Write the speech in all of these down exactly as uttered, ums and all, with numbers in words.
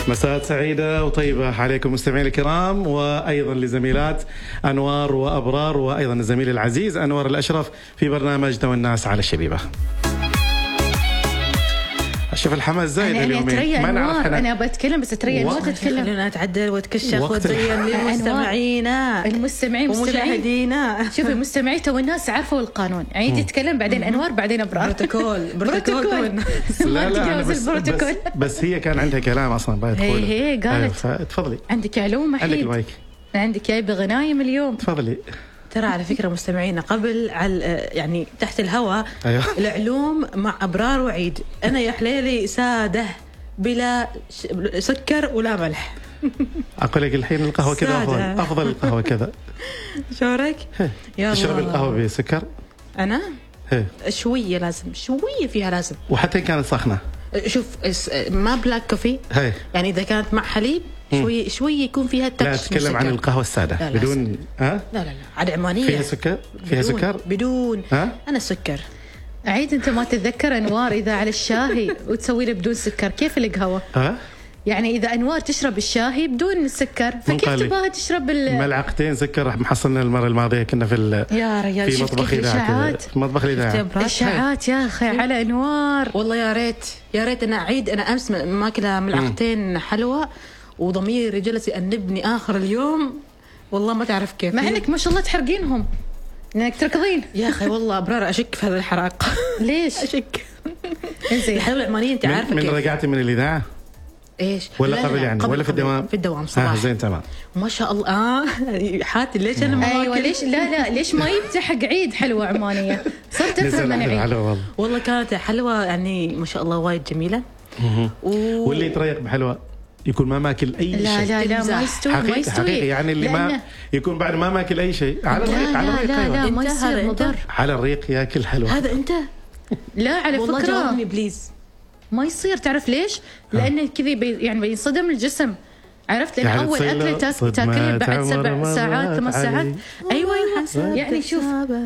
مساء سعيدة وطيبة عليكم مستمعين الكرام، وأيضا لزميلات أنوار وأبرار، وأيضا الزميل العزيز أنوار الأشرف في برنامج تو الناس على الشبيبة. شوف الحماس زايد اليومين. ما نعرف أنا, أنا بتكلم بس ترى ما تتكلم. خلونا أتعدل وتكشخ وتزين للمستمعينا المستمعين ومشاهدينا. شوف المستمعين تو الناس عارفوا القانون، عيد يتكلم بعدين أنوار بعدين أبرار. بروتوكول بروتوكول. لا لا بس, بس, بس هي كان عندها كلام أصلا بايد تقول. هي هي قالت تفضلي. عندك علوم عندك المايك. عندك جايب غنايم اليوم. تفضلي. ترى على فكرة مستمعينا قبل على يعني تحت الهواء أيوه. العلوم مع أبرار وعيد. أنا يا حليلي سادة بلا سكر ولا ملح. أقول لك الحين القهوة كذا أفضل أفضل القهوة كذا. شورك؟ تشرب القهوة بسكر؟ أنا؟ هي. شوية لازم شوية فيها لازم. وحتى إن كانت سخنة. شوف ما بلاك كوفي. هي. يعني إذا كانت مع حليب شوي شوي يكون فيها تاتش. لا تتكلم عن القهوة السادة. لا لا بدون ها؟ لا لا لا عاد عمانية. فيها سكر؟ فيها بدون سكر؟ بدون ها؟ أنا سكر. عيد أنت ما تتذكر أنوار إذا على الشاهي وتسوي له بدون سكر كيف القهوة؟ ها؟ يعني إذا أنوار تشرب الشاهي بدون سكر فكيف تبغى تشرب ملعقتين سكر؟ محصلنا المرة الماضية كنا في يا ريال في مطبخ إذاعة مطبخ الإذاعة إشاعات يا أخي على أنوار. والله يا ريت يا ريت أنا أعيد. أنا أمس ماكلة ملعقتين حلوى وضميري جلس يأنبني آخر اليوم والله ما تعرف كيف. مع إنك ما شاء الله تحرقينهم إنك تركضين يا أخي. والله أبرار أشك في هذا الحراق. ليش أشك؟ إنزين الحلوى العمانية أنت عارفة من كيف. من رجعتي من الإذاعة ايش ولا لا قبل لا يعني قبل ولا في الدوام؟ في الدوام صباح. آه زين تمام ما شاء الله. اه حاتي ليش انا ما ايوه ليش لا لا ليش ما يفتح حق عيد حلوه عمانيه؟ صرت افهم انا عيد والله. والله كانت حلوه يعني ما شاء الله وايد جميله. و... واللي يتريق بحلوه يكون ما ماكل اي لا شيء. لا لا ما يستوي حقيقي ما يستوي حقيقي يعني اللي ما يكون بعد ما ماكل اي شيء على الريق على الريق. لا لا, لا ما يصير مضر على الريق ياكل حلوه. هذا انت لا على والله فكره جاوبني بليز. ما يصير. تعرف ليش؟ لأن كذي بي يعني بينصدم الجسم. عرفت لأن يعني أول أكلة تاكلها بعد سبع ساعات ثمان ساعات. أيوة يعني شوف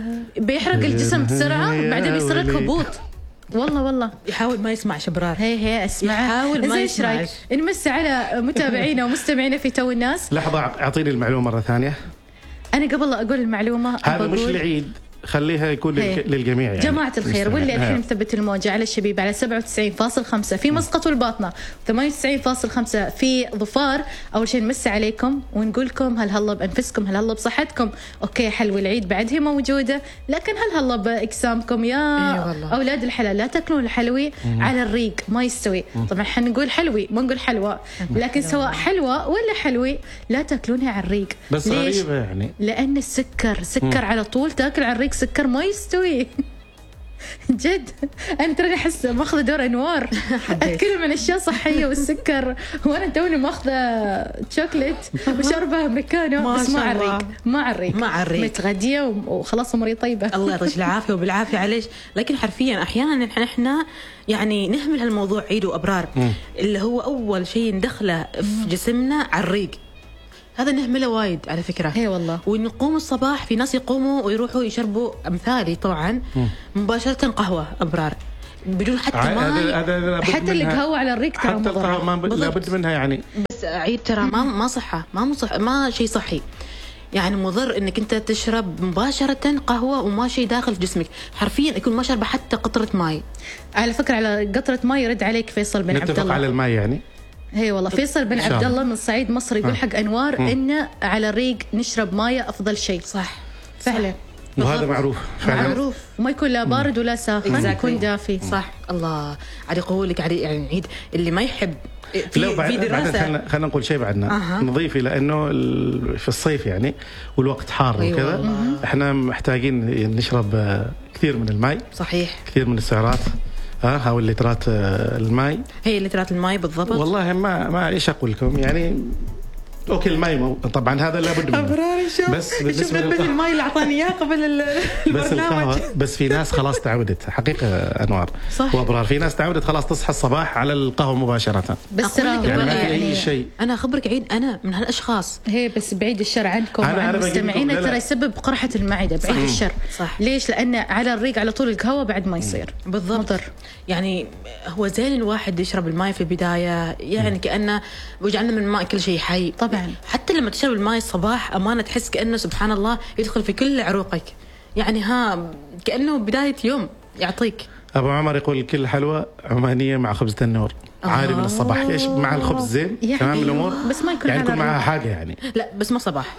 بيحرق الجسم بسرعة بعدين يصير لك هبوط. والله والله يحاول ما يسمع شبرار. هي هي اسمع يحاول ما يسمع. نمس على متابعينا ومستمعينا في تو الناس. لحظة أعطيني المعلومة مرة ثانية. أنا قبل لا أقول المعلومة هذا مش العيد خليها يكون هي. للجميع يعني. جماعة الخير واللي الحين مثبت الموجة على الشبيبة على سبعة وتسعين فاصلة خمسة في مسقط والباطنة ثمانية وتسعين فاصلة خمسة في ظفار. أول شيء نمس عليكم ونقول لكم هل هلا بأنفسكم هل هلا بصحتكم. أوكي حلو العيد بعد هي موجودة لكن هل هلا بإجسامكم يا أيوة أولاد الحلال. لا تأكلون الحلوي مم. على الريق ما يستوي. طبعا حنقول حلوي ما نقول حلوى لكن سواء حلوى ولا حلوي لا تأكلونها على الريق. بس غريبة يعني لأن السكر سكر مم. على طول تأكل على الريق سكر ما يستوي. جد أنا ترى أحس ماخذة دور أنوار أتكلم عن أشياء صحية والسكر وأنا توني ماخذة شوكليت وشربها أمريكانو بس ما على الريق ما على الريق ما على الريق متغدية وخلاص أموري طيبة. الله يعطيك العافية وبالعافية عليش. لكن حرفيا أحيانا إحنا يعني نهمل هالموضوع عيد وأبرار م. اللي هو أول شيء ندخله في جسمنا على الريق. هذا نهمله وايد على فكرة. هي والله. ونقوم الصباح في ناس يقوموا ويروحوا يشربوا أمثالي طبعا مباشرة قهوة أبرار بدون حتى ماء. حتى القهوة على الريق ترى حتى القهوة ما ب... لابد منها يعني. بس عيد ترى ما ما صحة ما مصح ما شيء صحي. يعني مضر انك انت تشرب مباشرة قهوة وما شيء داخل في جسمك. حرفيا يكون ما شرب حتى قطرة ماء. على فكرة على قطرة ماء يرد عليك فيصل بن عبد الله. نتفق على الماء يعني. هي والله فيصل بن عبد الله من صعيد مصر يقول حق أنوار إن على الريق نشرب ماء أفضل شيء. صح فعلا. وهذا معروف فعلا. معروف وما يكون لا بارد ولا ساخن يكون دافي. صح. الله عاد يقولك عاد يعني عيد اللي ما يحب في, في دراسة. خلينا نقول شيء بعدنا أه. نضيف إلى أنه في الصيف يعني والوقت حار أيوة وكذا أه. إحنا محتاجين نشرب كثير من الماء. صحيح. كثير من السعرات. ها هاو اللترات الماء. هي لترات الماء بالضبط. والله ما ما ايش اقول لكم يعني اوكي الماي مو... طبعا هذا لابد منه ابرار شوف بس شوف نبذ الماي اللي اعطاني اياه قبل بس القهوه. بس في ناس خلاص تعودت حقيقه انوار صح. وابرار في ناس تعودت خلاص تصحى الصباح على القهوه مباشره. بس يعني ما في اي شيء. انا اخبرك عيد انا من هالاشخاص. هي بس بعيد الشر عنكم وعن مستمعينا ترى يسبب قرحه المعده. بعيد الشر. صح. ليش؟ لان على الريق على طول القهوه بعد ما يصير بالضبط مضر. يعني هو زين الواحد يشرب الماء في البدايه يعني كانه وجعلنا من الماء كل شيء حي طبعا. حتى لما تشرب الماء الصباح امانه تحس كانه سبحان الله يدخل في كل عروقك يعني ها كانه بدايه يوم يعطيك. ابو عمر يقول كل حلوه عمانيه مع خبزه النور عادي من الصباح. ليش مع الخبز زين تمام الامور بس ما يكون يعني يكون معها حاجه يعني لا بس ما صباح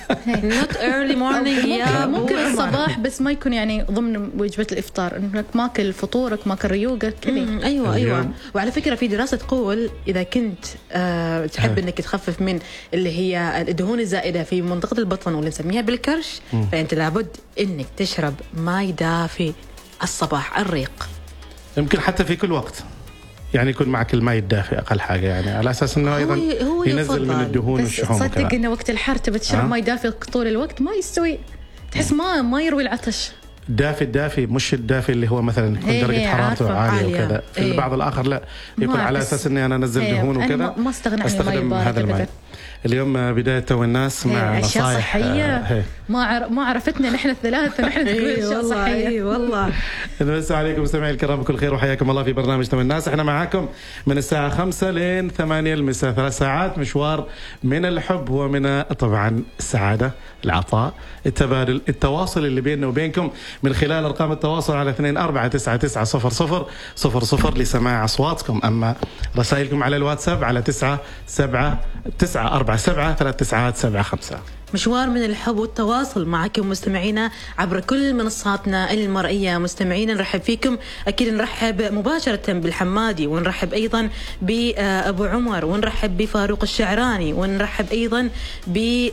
not early morning يا ممكن الصباح بس ما يكون يعني ضمن وجبه الافطار انك ماكل فطورك ماكل ريوقك كذا. ايوه ايوه. وعلى فكره في دراسه تقول اذا كنت أه تحب انك تخفف من اللي هي الدهون الزائده في منطقه البطن واللي نسميها بالكرش فانت لابد انك تشرب ماء دافي الصباح الريق. يمكن حتى في كل وقت يعني يكون معك الماء الدافئ اقل حاجه يعني على اساس انه ايضا هو ينزل يفضل. من الدهون والشحوم. تصدق انه وقت الحر تبي تشرب ماء دافئ طول الوقت ما يستوي. تحس ما ما يروي العطش. الدافئ الدافئ مش الدافئ اللي هو مثلا يكون درجه حرارته عاليه وكذا. في ايه. البعض الاخر لا يكون على اساس اني انا انزل دهون وكذا ما استغنى عن استخدم هذا الماء. اليوم بداية تو الناس مع أشياء نصائح صحية ما عر... ما عرفتنا نحن الثلاثة نحن تقول أشياء صحية. أي والله. نمسي عليكم مستمعي الكرام بكل خير وحياكم الله في برنامج تو الناس. احنا معاكم من الساعة خمسة لين ثمانية المساء ثلاث ساعات مشوار من الحب ومن طبعا السعادة العطاء التبادل التواصل اللي بيننا وبينكم من خلال أرقام التواصل على اثنين أربعة تسعة تسعة صفر صفر صفر صفر لسماع أصواتكم. أما رسائلكم على الواتساب على تسعة سبعة تسعة أربعة سبعة ثلاث تسعات سبعة خمسة. مشوار من الحب والتواصل معكم مستمعينا عبر كل منصاتنا المرئية. مستمعينا نرحب فيكم أكيد نرحب مباشرة بالحمادي ونرحب أيضا بأبو عمر ونرحب بفاروق الشعراني ونرحب أيضا ب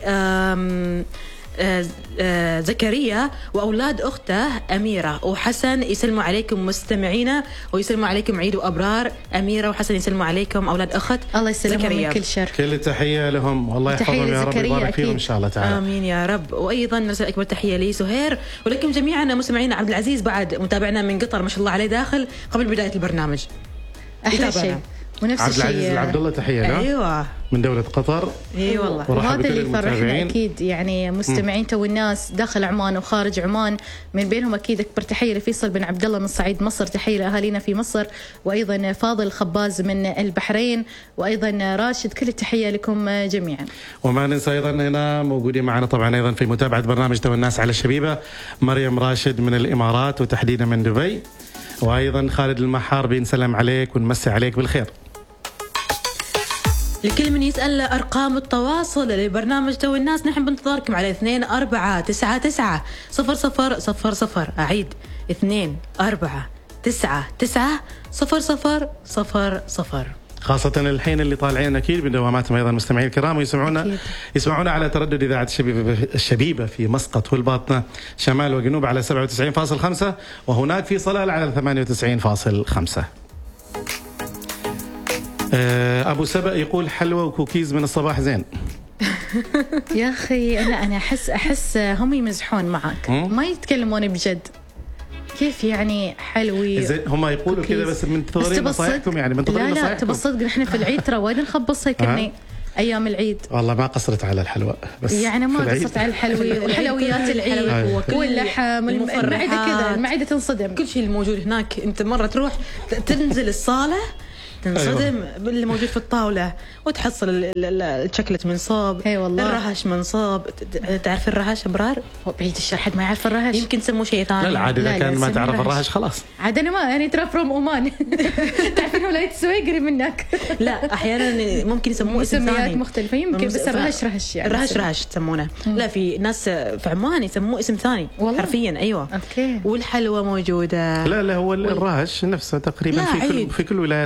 آه آه زكريا وأولاد أخته أميرة وحسن. يسلموا عليكم مستمعينا ويسلموا عليكم عيد وأبرار. أميرة وحسن يسلموا عليكم أولاد أخت الله يسلمهم من كل شر. كل تحية لهم والله يحفظهم يا رب يبارك فيهم إن شاء الله تعالى. آمين يا رب. وأيضا نرسل أكبر تحية لي سهير ولكم جميعا مستمعينا. عبد العزيز بعد متابعنا من قطر ما شاء الله عليه داخل قبل بداية البرنامج. أحلى شيء. ونفس عبد العزيز العبد الله تحية له. أيوة من دولة قطر. اي والله. وهذا اللي يفرحنا اكيد يعني مستمعين تو الناس داخل عمان وخارج عمان من بينهم اكيد اكبر تحيه لفيصل بن عبد الله من صعيد مصر. تحيه لاهالينا في مصر وايضا فاضل خباز من البحرين وايضا راشد. كل التحيه لكم جميعا. وما ننسى ايضا هنا موجودين معنا طبعا ايضا في متابعه برنامج تو الناس على الشبيبه مريم راشد من الامارات وتحديدا من دبي وايضا خالد المحار بنسلم عليك ونمسي عليك بالخير. لكل من يسأل أرقام التواصل لبرنامج تو الناس نحن بنتظركم على اثنين أربعة تسعة تسعة صفر صفر صفر صفر. أعيد اثنين أربعة تسعة تسعة صفر صفر صفر صفر. خاصة الحين اللي طالعين أكيد من دواماتهم أيضا مستمعين الكرام ويسمعونا يسمعونا على تردد إذاعة الشبيبة الشبيبة في مسقط والباطنة شمال وجنوب على سبعة وتسعين فاصلة خمسة وهناك في صلال على ثمانية وتسعين فاصلة خمسة. أبو سبأ يقول حلوى وكوكيز من الصباح زين. يا أخي أنا أنا أحس أحس هم يمزحون معك ما يتكلمون بجد. كيف يعني حلوي؟ هم يقولوا كذا بس من تضرين نصايحكم يعني من تضرين نصايحكم. لا لا تبى الصدق نحن في العيد ترى وين نخبصها كني أيام العيد. والله ما قصرت على الحلوى بس يعني ما قصرت على الحلوى وحلويات العيد واللحم المعدة كذا المعدة تنصدم. كل شيء الموجود هناك أنت مرة تروح تنزل الصالة تنصدم أيوة. باللي موجود في الطاولة وتحصل الشكلت من صوب الرهش من صوب. تعرف الرهش أبرار؟ بعيد الشر حد ما يعرف الرهش يمكن تسموه شيء ثاني. لا عادي إذا كان ما تعرف الرهش خلاص عاد أنا ما يعني ترى فروم أومان تعرفين ولاية السويق قريب منك. لا أحيانا ممكن يسموه اسم ثاني مختلفة يمكن بس الرهش رهش يعني الرهش رهش تسمونه. لا في ناس في عمان يسموه اسم ثاني حرفيا. أيوة أوكي. والحلوى موجودة. لا لا هو الرهش نفسه تقريبا في كل في كل ولايات السلطنة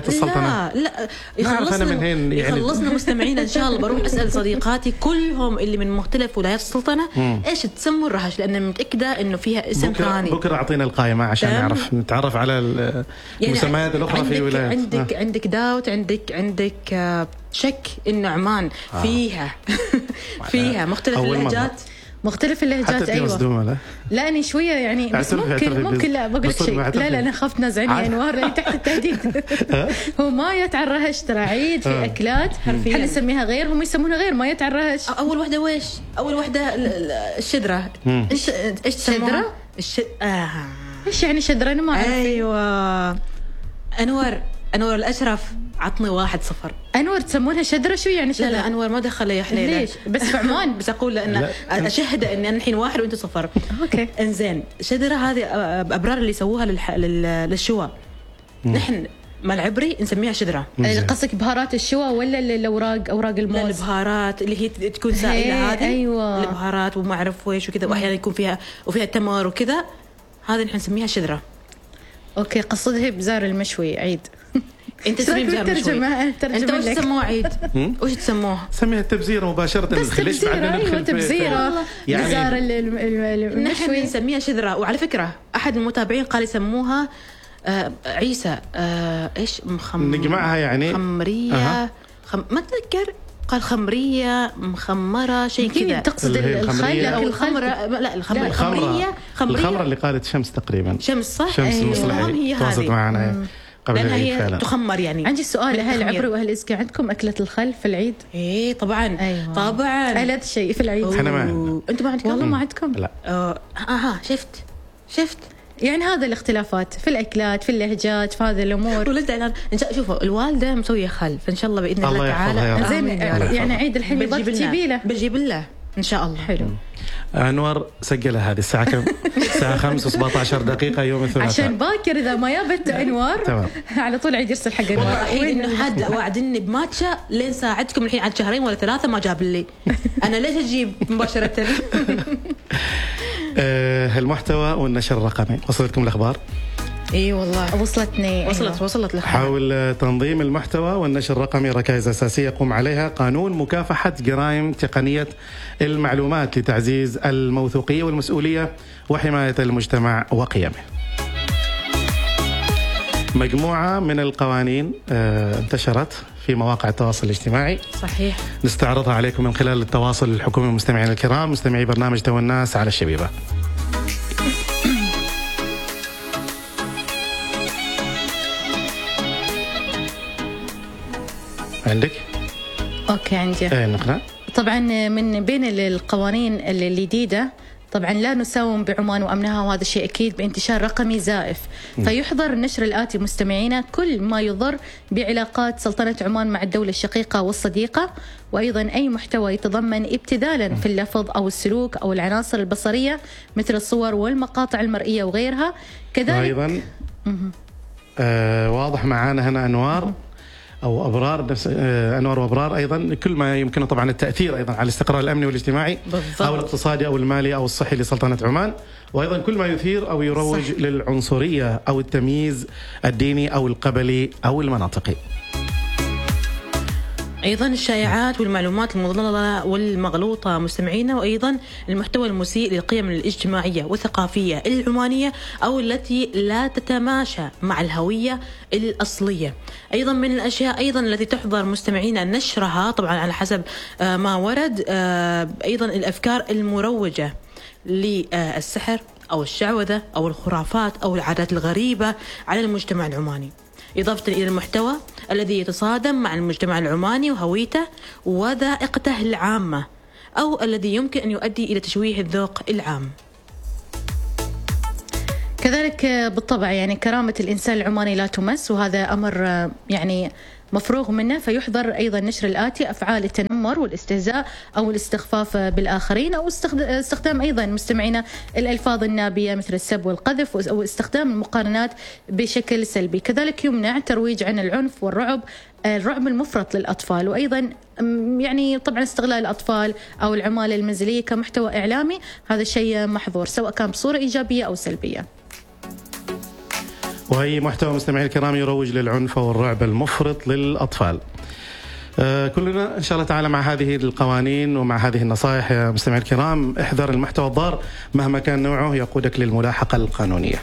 لا لا نعرف أنا من هين يعني يخلصنا مستمعين إن شاء الله. بروح أسأل صديقاتي كلهم اللي من مختلف ولايات السلطنة مم. إيش تسموا الرهش، لأن متأكدة إنه فيها اسم ثاني. بكرة أعطينا القائمة عشان نعرف نتعرف على المسميات يعني الأخرى في ولايات. عندك آه. عندك داوت، عندك عندك شك إنه عمان آه. فيها فيها مختلف اللهجات، مختلف اللهجات. ايوه لا لا اني شويه يعني بس ممكن ممكن لا بقول لك شيء. لا لا انا خاف تنازعني انوار لاني تحت التهديد. هو ما يتعرهش ترى عيد في اكلات احنا نسميها غير، هم يسمونها غير ما يتعرهش. اول وحده ويش اول وحده الشدره. ايش ايش شدره الش... آه. ايش يعني شدره؟ انا ما اعرف. ايوه انور انور الاشرف عطني واحد صفر. انور تسمونها شدره؟ شو يعني شدره؟ لا لا انور ما دخل يا حليله. ليش بس في عمان؟ بس اقول لان اشهد ان انا الحين واحد وانت صفر. اوكي انزين. شدره هذه ابرار اللي سووها للح... لل... للشوا. نحن مع العبري نسميها شدره. قصدك بهارات الشوا ولا الاوراق اوراق الموز؟ لا البهارات اللي هي تكون سائله هذه. ايوه البهارات وما اعرف ويش وكذا، واحيانا يكون فيها وفيها تمر وكذا، هذه نحن نسميها شدره. اوكي قصدها بزار المشوي عيد. انت تسميه بزار مشوي. انت وش تسموه عيد؟ وش تسموه؟ سميها التبزيره مباشره. بس تبزيره ايوه تبزيره يعني بزار المشوي نسميها شذره. وعلى فكره احد المتابعين قال يسموها آه عيسى آه ايش مخم نجمعها يعني خمريه أه. خم... ما اتذكر قال خمريه مخمره شيء كذا. تقصد الخل او الخمره؟ لا الخمره خمريه خمريه الخمره اللي قالت شمس تقريبا. شمس صح. شمس المصلحي تواصلت معنا لأنها هي تخمر يعني. عندي سؤال، هل العبري وأهل إسكي عندكم أكلة الخل في العيد؟ إيه طبعا. أيوة. طبعا ألذ شيء في العيد. إحنا ما عندنا. أنتم ما عندكم؟ والله ما عندكم. لا. آه آه شفت شفت يعني هذا الاختلافات في الأكلات في اللهجات في هذه الأمور. ولد إن شاء شوفوا الوالدة مسوية خل، فإن شاء الله بإذن الله, الله تعالى زين يعني عيد الحين يبغى تجيبي له. بجيب له إن شاء الله. حلو. أنور سجلها هذه الساعة كم؟ الساعة خمسة وسبعة عشر دقيقة يوم الثلاثاء. عشان باكر إذا ما جابت أنوار تمام. على طول عيد يرسل حق أنوار. والله إنه حد وعدني بماتشة لين ساعدتكم الحين عاد شهرين ولا ثلاثة ما جاب لي. أنا ليش أجيب مباشرة؟ المحتوى والنشر الرقمي وصلتكم الأخبار؟ اي والله وصلتني. وصلت أيوة. وصلت لك. حول تنظيم المحتوى والنشر الرقمي ركائز أساسية يقوم عليها قانون مكافحة جرائم تقنية المعلومات لتعزيز الموثوقية والمسؤولية وحماية المجتمع وقيمه. مجموعة من القوانين انتشرت في مواقع التواصل الاجتماعي. صحيح. نستعرضها عليكم من خلال التواصل الحكومي. مستمعين الكرام مستمعي برنامج تو الناس على الشبيبة. عندك؟ اوكي عندي. ايه نقرأ. طبعا من بين القوانين الجديدة طبعا لا نساوم بعمان وأمنها، وهذا الشيء أكيد بانتشار رقمي زائف. م. فيحظر النشر الآتي مستمعينا كل ما يضر بعلاقات سلطنة عمان مع الدولة الشقيقة والصديقة، وأيضا أي محتوى يتضمن ابتذالا في اللفظ أو السلوك أو العناصر البصرية مثل الصور والمقاطع المرئية وغيرها. كذلك أيضا آه واضح معانا هنا أنوار م. أو أبرار نفس أنوار وأبرار أيضا كل ما يمكنه طبعا التأثير أيضا على الاستقرار الأمني والاجتماعي بالضبط. أو الاقتصادي أو المالي أو الصحي لسلطنة عمان، وأيضا كل ما يثير أو يروج صح. للعنصرية أو التمييز الديني أو القبلي أو المناطقي. أيضا الشائعات والمعلومات المضللة والمغلوطة مستمعينا، وأيضا المحتوى المسيء للقيم الاجتماعية والثقافية العمانية أو التي لا تتماشى مع الهوية الأصلية. أيضا من الأشياء أيضا التي تحضر مستمعينا نشرها طبعا على حسب ما ورد أيضا الأفكار المروجة للسحر أو الشعوذة أو الخرافات أو العادات الغريبة على المجتمع العماني، إضافة إلى المحتوى الذي يتصادم مع المجتمع العماني وهويته وذائقته العامة أو الذي يمكن أن يؤدي إلى تشويه الذوق العام. كذلك بالطبع يعني كرامة الإنسان العماني لا تمس، وهذا أمر يعني مفروغ منه. فيحظر أيضا نشر الآتي: أفعال التنمر والاستهزاء أو الاستخفاف بالآخرين، أو استخدام أيضا مستمعينا الألفاظ النابية مثل السب والقذف أو استخدام المقارنات بشكل سلبي. كذلك يمنع ترويج عن العنف والرعب الرعب المفرط للأطفال، وأيضا يعني طبعا استغلال الأطفال أو العمالة المنزلية كمحتوى إعلامي، هذا الشيء محظور سواء كان بصورة إيجابية أو سلبية. وهي محتوى مستمعي الكرام يروج للعنف والرعب المفرط للأطفال. آه كلنا إن شاء الله تعالى مع هذه القوانين ومع هذه النصائح يا مستمعي الكرام، احذر المحتوى الضار مهما كان نوعه يقودك للملاحقة القانونية.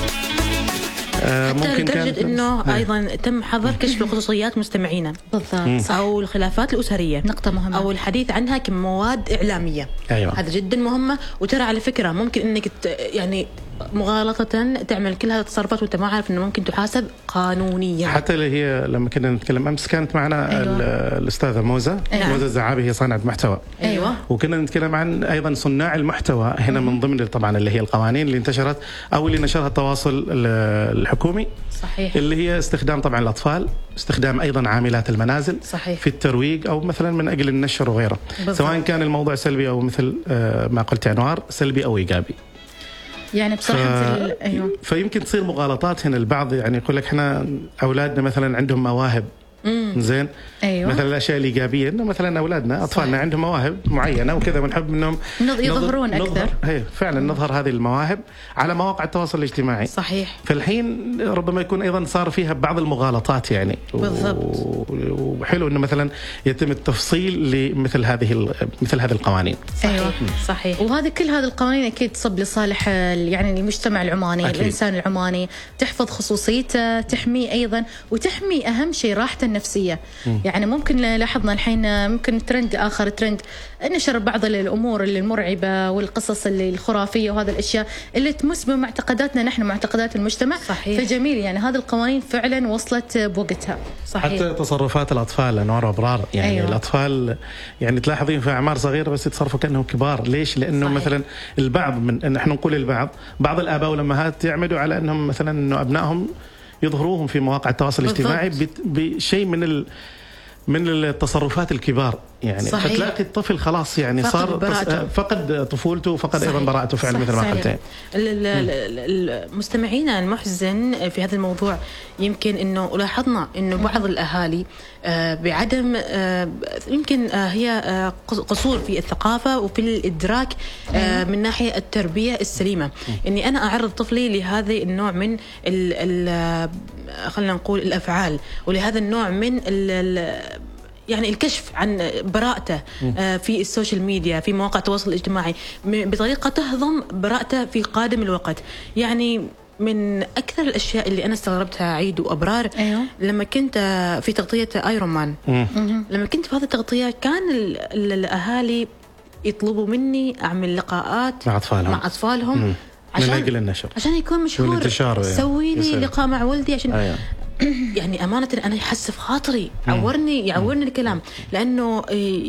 آه حتى لدرجة أنه أيضا تم حظر كشف خصوصيات مستمعينا بالضبط، أو الخلافات الأسرية، نقطة مهمة، أو الحديث عنها كمواد إعلامية. أيوة. هذا جدا مهمة. وترى على فكرة ممكن أنك يعني مغالطة تعمل كل هذه التصرفات وأنت ما عارف أنه ممكن تحاسب قانونيا. حتى اللي هي لما كنا نتكلم أمس كانت معنا أيوة. الأستاذة موزة أيوة. موزة الزعابي، هي صانعة محتوى. أيوة. وكنا نتكلم عن أيضا صناع المحتوى هنا من ضمن طبعا اللي هي القوانين اللي انتشرت أو اللي نشرها التواصل الحكومي. صحيح. اللي هي استخدام طبعا الأطفال، استخدام أيضا عاملات المنازل. صحيح. في الترويج أو مثلا من أجل النشر وغيره. بالضبط. سواء كان الموضوع سلبي أو مثل ما قلت أنوار سلبي أو إيجابي. يعني بصراحة ف... مثل... أيوة. فيمكن تصير مغالطات هنا. البعض يعني يقول لك احنا أولادنا مثلا عندهم مواهب. مم. زين. أيوة. مثلا الأشياء الإيجابية إنه مثلا أولادنا أطفالنا عندهم مواهب معينة وكذا ونحب منهم يظهرون أكثر. نظهر هي فعلا مم. نظهر هذه المواهب على مواقع التواصل الاجتماعي. صحيح. فالحين ربما يكون أيضا صار فيها بعض المغالطات يعني. بالضبط. وحلو إنه مثلا يتم التفصيل لمثل هذه مثل هذه القوانين. صحيح. أيوة. صحيح. وهذه كل هذه القوانين أكيد تصب لصالح يعني المجتمع العماني. أكيد. الإنسان العماني تحفظ خصوصيته، تحميه أيضا، وتحمي أهم شيء راحته النفسية. م. يعني ممكن لاحظنا الحين ممكن ترند آخر ترند نشر بعض الأمور المرعبة والقصص الخرافية وهذا الأشياء اللي تمس بمعتقداتنا نحن، معتقدات المجتمع. صحيح. فجميل يعني هذه القوانين فعلا وصلت بوقتها. صحيح. حتى تصرفات الأطفال أنوار وأبرار يعني. أيوة. الأطفال يعني تلاحظين في أعمار صغيرة بس يتصرفوا كأنهم كبار. ليش؟ لأنه صحيح. مثلا البعض من نحن نقول البعض بعض الآباء والأمهات يعمدوا على أنهم مثلا أنه أبنائهم يظهروهم في مواقع التواصل الاجتماعي بشيء من ال من التصرفات الكبار يعني. صحيح. فتلاقي الطفل خلاص يعني فقد صار براءته. فقد طفولته وفقد أيضا براءته فعلا مثل ما قلتين. المستمعين المحزن في هذا الموضوع يمكن أنه لاحظنا أنه بعض الأهالي بعدم يمكن هي قصور في الثقافة وفي الإدراك من ناحية التربية السليمة. إني أنا أعرض طفلي لهذا النوع من ال خلينا نقول الأفعال ولهذا النوع من ال يعني الكشف عن براءته في السوشيال ميديا في مواقع التواصل الاجتماعي بطريقة تهضم براءته في قادم الوقت. يعني من أكثر الأشياء اللي أنا استغربتها عيد وأبرار. أيوه. لما كنت في تغطية آيرون مان، لما كنت في هذه التغطية كان الأهالي يطلبوا مني أعمل لقاءات مع أطفالهم, مع أطفالهم عشان من أجل النشر، عشان يكون مشهور. سوي لي لقاء مع ولدي عشان أيوه. يعني أمانة أنا يحس في خاطري، عورني يعورني الكلام، لأنه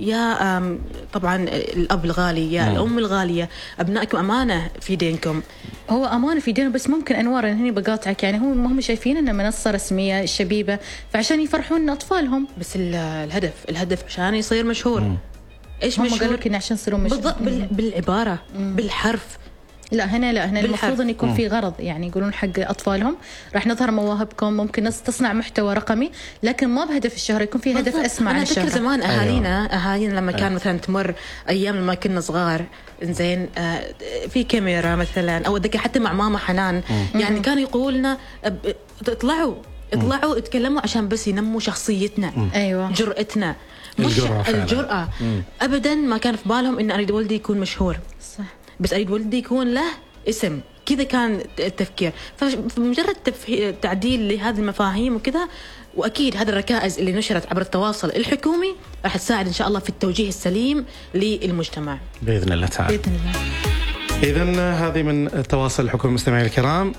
يا طبعا الأب الغالي يا الأم الغالية أبنائكم أمانة في دينكم. هو أمانة في دينه، بس ممكن أنوار هني بقاطعك يعني هم هم شايفين إنه منصة رسمية الشبيبة فعشان يفرحون أطفالهم، بس الهدف الهدف عشان يصير مشهور. مم. إيش مشهور؟ قالوا لك إن عشان يصيرون مشهور بالعبارة مم. بالحرف. لا هنا لا هنا المفروض أن يكون في غرض، يعني يقولون حق أطفالهم راح نظهر مواهبكم، ممكن تصنع محتوى رقمي لكن ما بهدف الشهرة، يكون في هدف أسمع عن الشهرة. أنا أذكر زمان أهالينا أيوة. أهالينا لما كان مثلا تمر أيام لما كنا صغار إنزين آه في كاميرا مثلا أو ذكي حتى مع ماما حنان مم. يعني كانوا يقولوا لنا اطلعوا اطلعوا اتكلموا عشان بس ينموا شخصيتنا مم. أيوة. جرأتنا مش الجرأة, الجرأة. أبدا ما كان في بالهم إن أريد ولدي يكون مشهور، صح، بس أريد ولدي يكون له اسم. كذا كان التفكير. فمجرد تعديل لهذه المفاهيم وكذا، وأكيد هذه الركائز اللي نشرت عبر التواصل الحكومي راح تساعد إن شاء الله في التوجيه السليم للمجتمع بإذن الله تعالى. بإذن الله. إذن هذه من التواصل الحكومي. مستمعي الكرام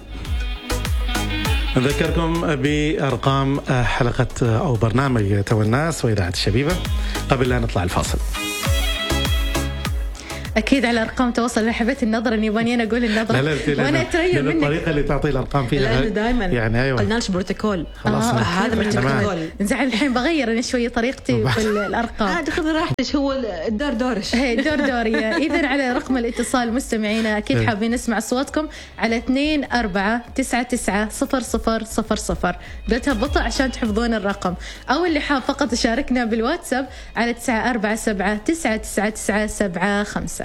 نذكركم بأرقام حلقة أو برنامج تو الناس وإذاعة الشبيبة قبل لا نطلع الفاصل. أكيد على أرقام تواصل. حبيت النظرة إني باني أنا أقول النظرة وأنا أتريم منك الطريقة اللي تعطي الأرقام فيها دائما يعني. أيوة قلنا لش بروتوكول خلاص آه هذا بروتوكول. نزعل الحين بغير أنا شوي طريقتي في الأرقام. عاد خذ راحتك، هو الدور دورش. هي دور دورية. إذن على رقم الاتصال مستمعينا أكيد حابين نسمع صوتكم على اثنين أربعة تسعة تسعة صفر صفر صفر صفر. قلتها ببطء عشان تحفظون الرقم، أو اللي حاب فقط يشاركنا بالواتساب على تسعة أربعة سبعة تسعة تسعة تسعة سبعة خمسة.